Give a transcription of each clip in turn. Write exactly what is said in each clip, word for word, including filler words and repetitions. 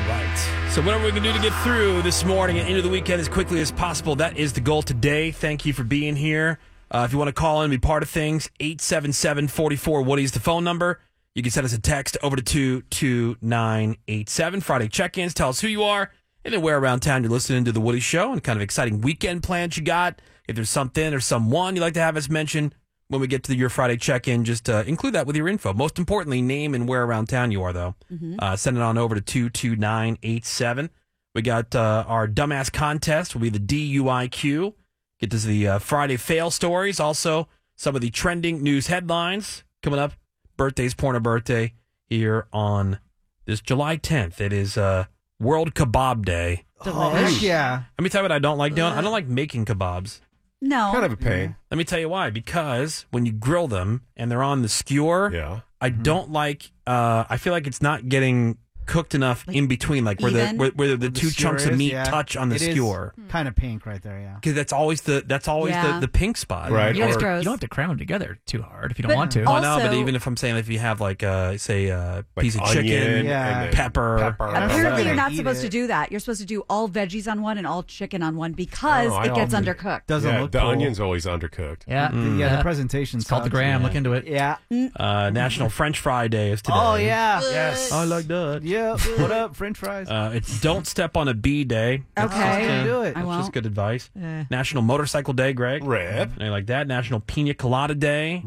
right. So whatever we can do to get through this morning and into the weekend as quickly as possible, that is the goal today. Thank you for being here. Uh, if you want to call in and be part of things, eight seven seven, four four, Woody is the phone number. You can send us a text over to two two nine eight seven. Friday check-ins, tell us who you are and then where around town you're listening to The Woody Show and kind of exciting weekend plans you got. If there's something or someone you'd like to have us mention when we get to your Friday check-in, just uh, include that with your info. Most importantly, name and where around town you are, though. Mm-hmm. Uh, send it on over to two two nine eight seven. We got uh, our dumbass contest will be the D U I Q. Get to the uh, Friday fail stories. Also, some of the trending news headlines coming up. Birthday's Porno Birthday here on this July tenth. It is uh, World Kebab Day. Oh, heck yeah. Let me tell you what I don't like doing. I don't like making kebabs. No. Kind of a pain. Let me tell you why. Because when you grill them and they're on the skewer, Yeah. I don't like, uh, I feel like it's not getting cooked enough Like in between, like where the even? where, where the, The two skewer chunks of is, meat yeah. touch on the It is skewer. kind of pink right there, yeah. Because that's always the that's always Yeah. the, the pink spot. Right. You don't, It's have to, gross. you don't have to cram them together too hard if you don't But want to. Oh, no, but Also- even if I'm saying if you have like uh say a Like piece of onion chicken, Yeah. and then pepper, pepper. Apparently, you're not Eat supposed it. to do that. You're supposed to do all veggies on one and all chicken on one because Oh, I it gets often- undercooked. Doesn't Yeah, look the cool. onion's always undercooked. Yeah. The- yeah, the presentation It's called the sucks. gram. Yeah. Look into it. Yeah. Uh, National French Fry Day is today. Oh, yeah. Yes. I like that. Yeah. What up, French fries? Uh, it's Don't Step on a Bee Day. That's Okay. just, uh, Do it. I That's won't. just good advice. Eh. National Motorcycle Day, Greg. Rip. I like that. National Pina Colada Day.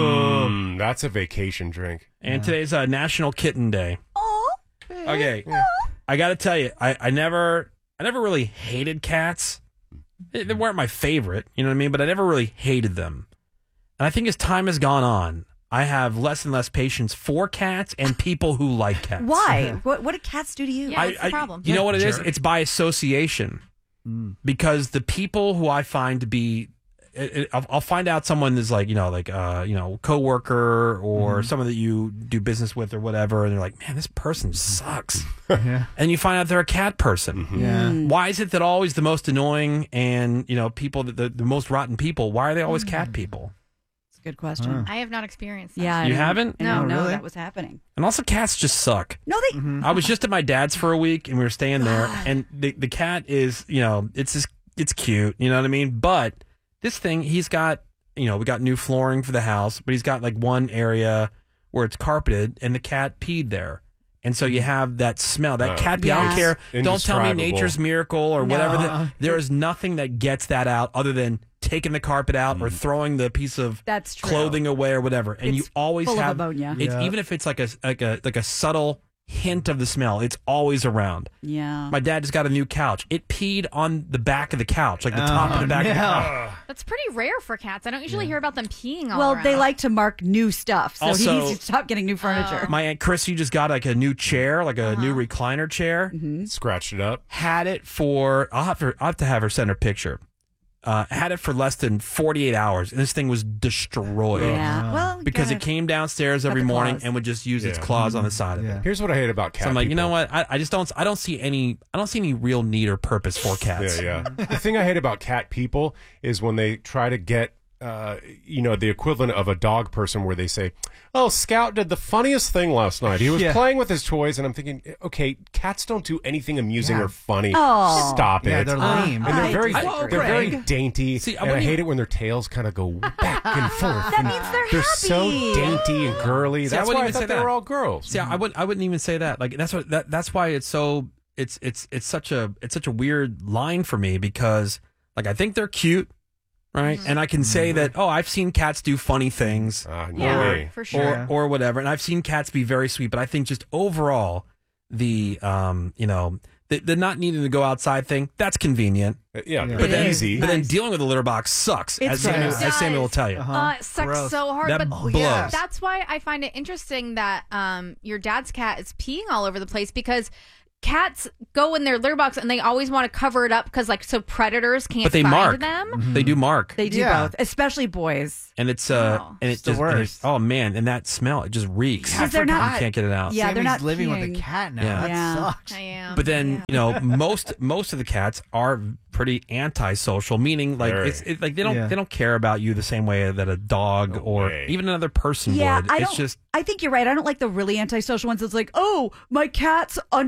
Mm, that's a vacation drink. And today's uh, National Kitten Day. Oh, Okay, I got to tell you, I, I never, I never really hated cats. They, they weren't my favorite, you know what I mean? But I never really hated them. And I think as time has gone on, I have less and less patience for cats and people who like cats. why? what, what do cats do to you? Yeah. I, what's the I- problem? You know what it is? Jerk. It's by association. Because the people who I find to be, it, it, I'll, I'll find out someone is like, you know, like, uh, you know, coworker or someone that you do business with or whatever, and they're like, man, this person sucks. Yeah. And you find out they're a cat person. Yeah. Why is it that always the most annoying and, you know, people that the, the most rotten people? Why are they always cat people? It's a good question. I have not experienced that. Yeah, I You didn't- haven't? I didn't No, know really? that was happening. And also, cats just suck. No, they. I was just at my dad's for a week, and we were staying there, and the the cat is, you know, it's just, it's cute, you know what I mean? But this thing, he's got, you know, we got new flooring for the house, but he's got like one area where it's carpeted, and the cat peed there. And so you have that smell, that Uh, cat pee. I don't Yes. care. Don't tell me Indescribable. nature's miracle or whatever. No. That, there is nothing that gets that out other than taking the carpet out or throwing the piece of That's true. clothing away or whatever. And you It's always full of have ammonia. It's, Yeah. even if it's like a like a like a subtle hint of the smell, it's always around. Yeah. My dad just got a new couch. It peed on the back of the couch, like the top of the back of the couch. That's pretty rare for cats. I don't usually hear about them peeing all well, around. they like to mark new stuff, so he Also- needs to stop getting new furniture. My Aunt Chrissy just got like a new chair, like a new recliner chair. Scratched it up. Had it for I'll have to I'll have to have her send her picture. Uh, had it for less than forty-eight hours, and this thing was destroyed yeah. Well, because gotta- it came downstairs Got every the morning claws. and would just use its Yeah. claws on the side of Yeah. it. Here's what I hate about cat So I'm like, you know people. what? I, I just don't. I don't see any. I don't see any real need or purpose for cats. Yeah, yeah. The thing I hate about cat people is when they try to get, uh, you know, the equivalent of a dog person where they say, oh, Scout did the funniest thing last night. He was Yeah. playing with his toys, and I'm thinking, okay, cats don't do anything amusing Yeah. or funny. Oh. Stop Yeah, it. they're Uh, lame. and they're I very, disagree. they're very Greg. dainty, See, I and I wouldn't hate even- it when their tails kind of go back and forth. That and means they're they're happy. so dainty and girly. See, I That's wouldn't why I even thought say they that. were all girls. See, I wouldn't. I wouldn't even say that. Like that's what. That, that's why it's so. It's it's it's such a it's such a weird line for me because like I think they're cute, right? And I can say that. Oh, I've seen cats do funny things. Ah, no yeah, way. for sure. or Yeah. or whatever. And I've seen cats be very sweet, but I think just overall, the um, you know, the, the not needing to go outside thing, that's convenient. Uh, Yeah, Yeah. but It then is. easy. But then Nice. dealing with a litter box sucks, It's as Samuel, gross. as Samuel will tell you. Uh-huh. Uh, it sucks Gross. so hard, That but blows. yeah. that's why I find it interesting that um, your dad's cat is peeing all over the place because cats go in their litter box and they always want to cover it up because like so predators can't But they find mark. them. They do mark. They do Yeah. both, especially boys. And it's uh, Oh. and It's it's the just and worst. it's- oh man, and that smell, it just reeks. Because they're You not. can't get it out. Yeah, they're Sammy's not living with peeing. a cat now. Yeah. That Yeah. sucks. I am. But then you know most most of the cats are pretty antisocial, meaning like Very. it's it, like they don't Yeah. they don't care about you the same way that a dog No or way. even another person Yeah, would. I it's don't. just I think you're right. I don't like the really antisocial ones. It's like, oh, my cat's under the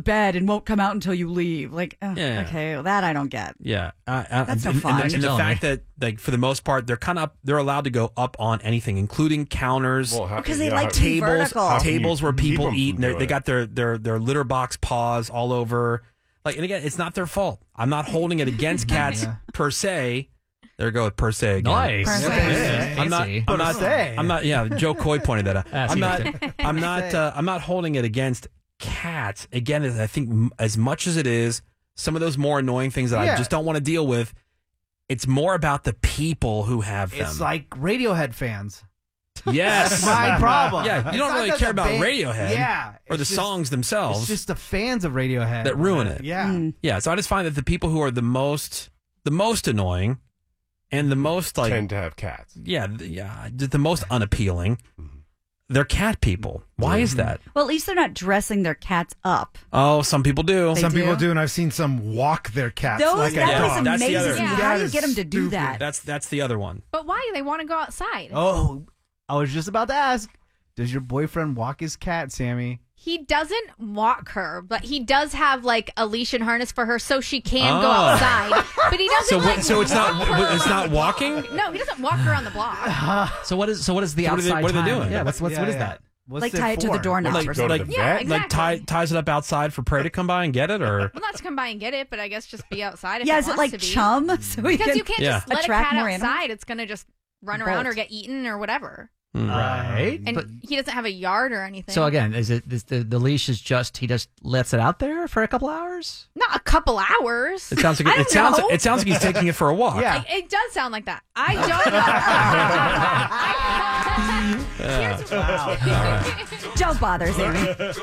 bed and won't come out until you leave. Like, ugh, Yeah. okay, well, that I don't get. Yeah, uh, uh, That's no and, fun. And, the, and the Tell me. fact that, like, for the most part, they're kind of they're allowed to go up on anything, including counters, Well, how- Because they yeah, like how- to be tables, vertical. How can tables you where keep people them eat. from And they're- doing they it? got their their their litter box paws all over. Like, and again, it's not their fault. I'm not holding it against cats per se. There we go, per se again. Nice. Perfect. Yeah, I'm not. fancy. I'm not. se. I'm not. Yeah, Joe Coy pointed that out. Ah, I'm see not. what you're I'm not. Uh, I'm not holding it against cats. Again, I think m- as much as it is some of those more annoying things that I Yeah. just don't want to deal with, it's more about the people who have them. It's like Radiohead fans. yes, That's my problem. Yeah, you It's don't not really that care the about band- Radiohead. Yeah, or the it's just- songs themselves It's just the fans of Radiohead that ruin it. Yeah. Mm. Yeah, so I just find that the people who are the most, the most annoying, and the most like, tend to have cats. yeah, the, yeah, the most unappealing, they're cat people. Why is that? Well, at least they're not dressing their cats up. Oh, some people do. They Some people do? do, and I've seen some walk their cats Those, like a that Yeah, was dog. that's the amazing. other- Yeah. How That do you is get them to do stupid. that? That's that's the other one. But why? They want to go outside. Oh, I was just about to ask. Does your boyfriend walk his cat, Sammy? He doesn't walk her, but he does have like a leash and harness for her so she can go Oh. outside. But he doesn't. So like, what- so it's not- walk her it's not around. walking? No, he doesn't walk her on the block. So what is so what is the So what are they- outside what are they time? doing? Yeah, what's, what's Yeah, what is yeah. that? What's Like it tie it to the for? doorknob Like, or Go to something. the Yeah, vet. exactly. like tie, ties it up outside for prey to come by and get it, or Well, not to come by and get it, but I guess just be outside. If Yeah, it is it wants like to be. chum? So we Because can, you can't Yeah. just let a attract cat more outside. animals? It's gonna just run around Bolt. or get eaten or whatever. Hmm. Right. And But he doesn't have a yard or anything. so again, is it is the the leash is just he just lets it out there for a couple hours? not a couple hours. it sounds like I it, don't sounds know. it sounds like he's taking it for a walk. Yeah. It, it does sound like that. I don't know. I, here's, don't bother, Sammy.